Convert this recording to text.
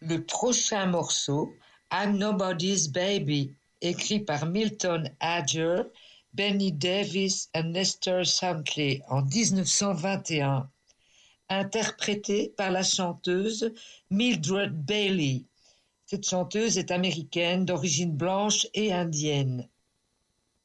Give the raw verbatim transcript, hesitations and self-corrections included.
Le prochain morceau, I'm Nobody's Baby, écrit par Milton Ager, Benny Davis et Lester Shankly en dix-neuf cent vingt et un, interprété par la chanteuse Mildred Bailey. Cette chanteuse est américaine d'origine blanche et indienne.